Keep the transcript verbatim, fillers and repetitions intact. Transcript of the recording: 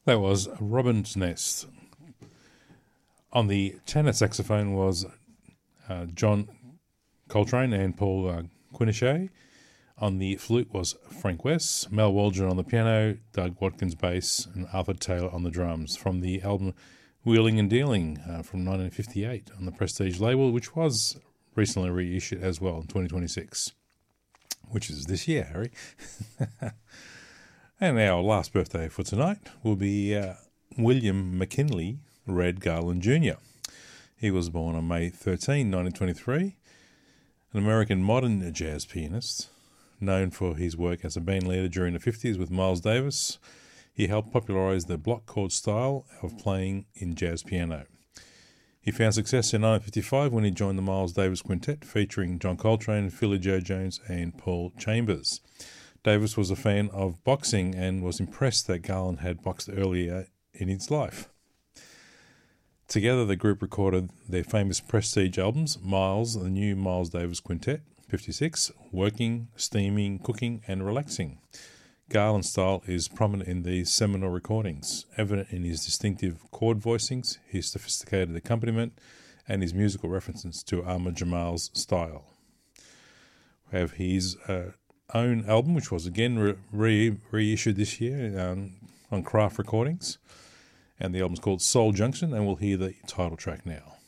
That was Robin's Nest. On the tenor saxophone was uh, John Coltrane and Paul uh, Quinichette. On the flute was Frank West, Mel Waldron on the piano, Doug Watkins bass, and Arthur Taylor on the drums, from the album Wheeling and Dealing uh, from nineteen fifty-eight on the Prestige label, which was recently reissued as well in twenty twenty-six, which is this year, Harry. And our last birthday for tonight will be uh, William McKinley Red Garland Junior He was born on May thirteenth, nineteen twenty-three, an American modern jazz pianist, known for his work as a band leader during the fifties with Miles Davis. He helped popularise the block chord style of playing in jazz piano. He found success in nineteen fifty-five when he joined the Miles Davis Quintet, featuring John Coltrane, Philly Joe Jones and Paul Chambers. Davis was a fan of boxing and was impressed that Garland had boxed earlier in his life. Together, the group recorded their famous Prestige albums, Miles, the new Miles Davis Quintet, fifty-six, Working, Steaming, Cooking and Relaxing. Garland's style is prominent in these seminal recordings, evident in his distinctive chord voicings, his sophisticated accompaniment, and his musical references to Ahmad Jamal's style. We have his uh, own album, which was again re- re- reissued this year um, on Craft Recordings, and the album's called Soul Junction, and we'll hear the title track now.